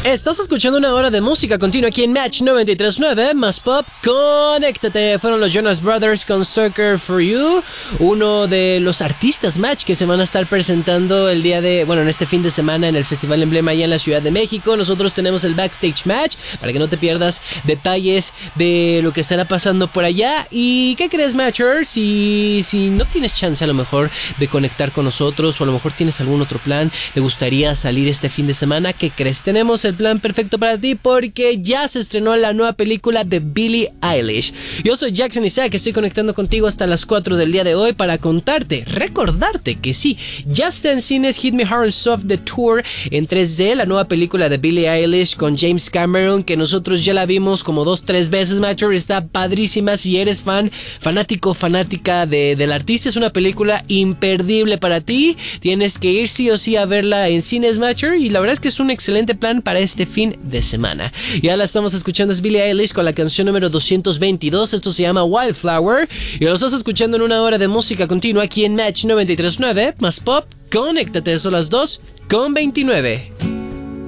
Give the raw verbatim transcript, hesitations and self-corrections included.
Estás escuchando una hora de música continua aquí en Match noventa y tres punto nueve, más pop, conéctate. Fueron los Jonas Brothers con Sucker for You, uno de los artistas Match que se van a estar presentando el día de, bueno, en este fin de semana en el Festival Emblema allá en la Ciudad de México. Nosotros tenemos el Backstage Match para que no te pierdas detalles de lo que estará pasando por allá. ¿Y qué crees, Matcher? Si, si no tienes chance a lo mejor de conectar con nosotros, o a lo mejor tienes algún otro plan, te gustaría salir este fin de semana, ¿qué crees? Tenemos el plan perfecto para ti porque ya se estrenó la nueva película de Billie Eilish. Yo soy Jackson Isaac, estoy conectando contigo hasta las cuatro del día de hoy para contarte, recordarte que sí, ya está en cines Hit Me Hard and Soft The Tour en tres D, la nueva película de Billie Eilish con James Cameron, que nosotros ya la vimos como dos, tres veces, Macho. Está padrísima. Si eres fan, fanático, fanática de, del artista, es una película imperdible para ti. Tienes que ir sí o sí a verla en cines, Macho, y la verdad es que es un excelente plan para este fin de semana. Ya la estamos escuchando, es Billie Eilish con la canción número doscientos veintidós. Esto se llama Wildflower y lo estás escuchando en una hora de música continua aquí en Match noventa y tres punto nueve, más pop, conéctate. Son las dos con veintinueve.